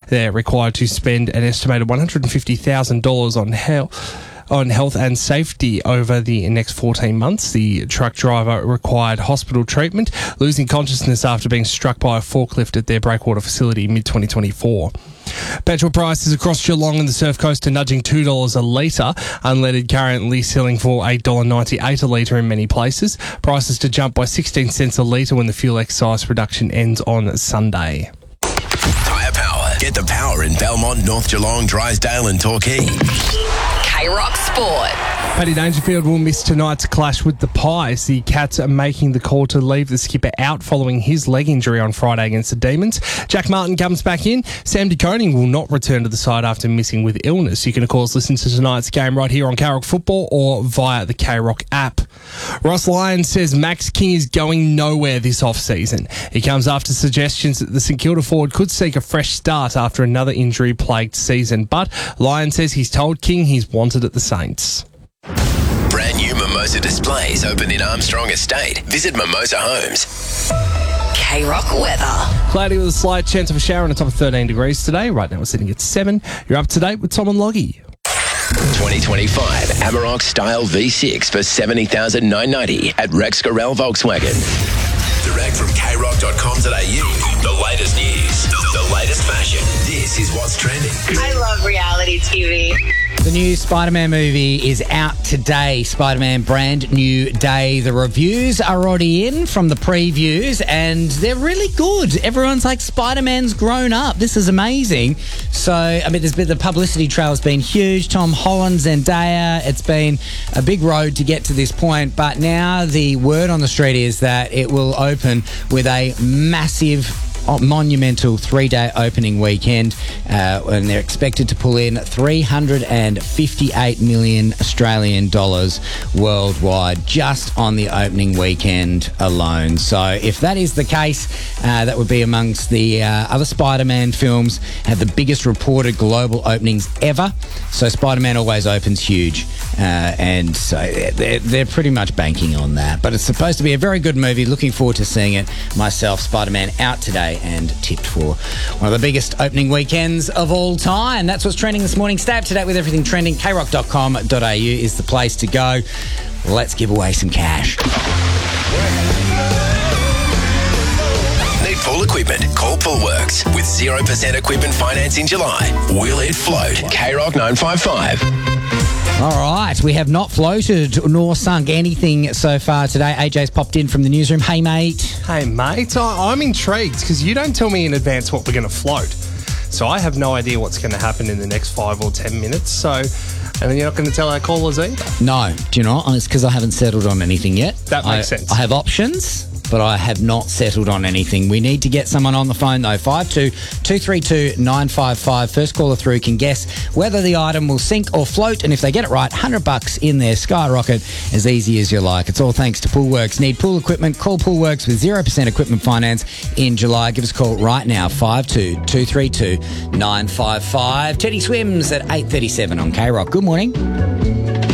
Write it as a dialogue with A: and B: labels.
A: They're required to spend an estimated $150,000 on health and safety over the next 14 months. The truck driver required hospital treatment, losing consciousness after being struck by a forklift at their Breakwater facility mid-2024. Petrol prices across Geelong and the Surf Coast are nudging $2 a litre. Unleaded currently selling for $8.98 a litre in many places. Prices to jump by 16 cents a litre when the fuel excise reduction ends on Sunday.
B: Tyre Power. Get the power in Belmont, North Geelong, Drysdale and Torquay.
C: K-Rock Sport.
A: Paddy Dangerfield will miss tonight's clash with the Pies. The Cats are making the call to leave the skipper out following his leg injury on Friday against the Demons. Jack Martin comes back in. Sam De Koning will not return to the side after missing with illness. You can, of course, listen to tonight's game right here on K-Rock Football or via the K-Rock app. Ross Lyon says Max King is going nowhere this off-season. He comes after suggestions that the St Kilda forward could seek a fresh start after another injury-plagued season. But Lyon says he's told King he's wanted at the Saints.
B: Brand new Mimosa displays open in Armstrong Estate. Visit Mimosa Homes.
C: K-Rock weather.
A: Cloudy with a slight chance of a shower on a top of 13 degrees today. Right now we're sitting at 7. You're up to date with Tom and Loggy.
B: 2025 Amarok Style V6 for $70,990 at Rex Gorell Volkswagen. Direct from krock.com.au. The latest news, the latest fashion. This is what's trending.
D: I love reality TV.
E: The new Spider-Man movie is out today. Spider-Man brand new day. The reviews are already in from the previews and they're really good. Everyone's like, Spider-Man's grown up. This is amazing. So, I mean, the publicity trail has been huge. Tom Holland, Zendaya. It's been a big road to get to this point. But now the word on the street is that it will open with a massive monumental 3-day opening weekend, and they're expected to pull in 358 million Australian dollars worldwide just on the opening weekend alone. So if that is the case, that would be amongst the other Spider-Man films have the biggest reported global openings ever. So Spider-Man always opens huge, and so they're pretty much banking on that. But it's supposed to be a very good movie. Looking forward to seeing it myself. Spider-Man out today and tipped for one of the biggest opening weekends of all time. That's what's trending this morning. Stay up to date with everything trending. krock.com.au is the place to go. Let's give away some cash.
B: Need pool equipment? Call Poolworks. With 0% equipment finance in July. Will it float? K-Rock 955.
E: All right, we have not floated nor sunk anything so far today. AJ's popped in from the newsroom. Hey, mate.
A: Hey, mate. I'm intrigued because you don't tell me in advance what we're going to float. So I have no idea what's going to happen in the next 5 or 10 minutes. So, and then you're not going to tell our callers either.
E: No. Do you know what? It's because I haven't settled on anything yet.
A: That makes sense.
E: I have options, but I have not settled on anything. We need to get someone on the phone, though. 52-232-955. First caller through can guess whether the item will sink or float, and if they get it right, $100 in their skyrocket, as easy as you like. It's all thanks to Poolworks. Need pool equipment? Call Poolworks with 0% equipment finance in July. Give us a call right now, 52-232-955. Teddy Swims at 8:37 on K-Rock. Good morning.